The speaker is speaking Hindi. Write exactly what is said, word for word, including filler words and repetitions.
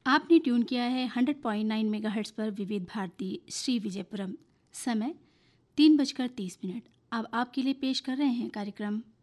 आपने ट्यून किया है हंड्रेड पॉइंट नाइन मेगाहर्ट्ज़ पर विविध भारती श्री विजयपुरम। समय तीन बजकर तीस मिनट। अब आपके लिए पेश कर रहे हैं कार्यक्रम